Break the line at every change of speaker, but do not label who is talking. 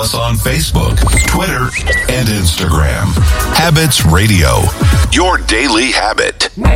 us on Facebook, Twitter, and Instagram. Habits Radio, your daily habit.